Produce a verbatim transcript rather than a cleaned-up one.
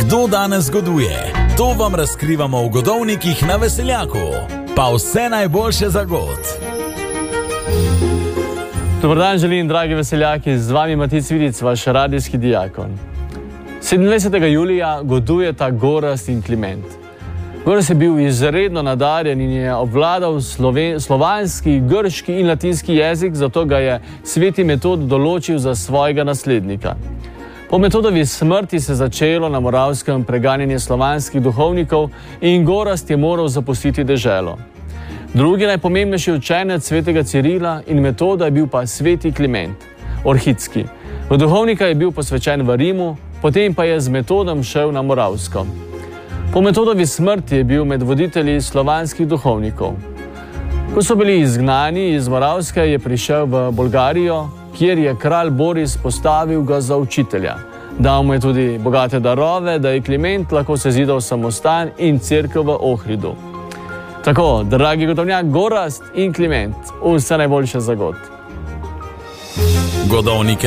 Kdo danes goduje? To vam razkrivamo v Godovnikih na Veseljaku. Pa vse najboljše za god. Dobar dan želim, dragi veseljaki, z vami Matic Vidic, vaš radijski dijakon. sedemindvajsetega julija godujeta Gorazd in Kliment. Gorazd je bil izredno nadarjen in je obvladal sloven, slovanski, grški in latinski jezik, zato ga je sveti Metod določil za svojega naslednika. Po Metodovi smrti se je začelo na Moravskem preganjanje slovanskih duhovnikov in Gorazd je moral zapustiti deželo. Drugi najpomembnejši učenec svetega Cirila in Metoda je bil pa sveti Kliment, Orhidski. V duhovnika je bil posvečen v Rimu, potem pa je z Metodom šel na Moravsko. Po Metodovi smrti je bil med voditelji slovanskih duhovnikov. Ko so bili izgnani iz Moravske, je prišel v Bolgarijo, kjer je kralj Boris postavil ga za učitelja. Dal mu je tudi bogate darove, da je Kliment lahko sezidal samostan in cerkev v Ohridu. Tako, dragi godovnjak Gorazd in Kliment, vse najboljše za god. Godovnike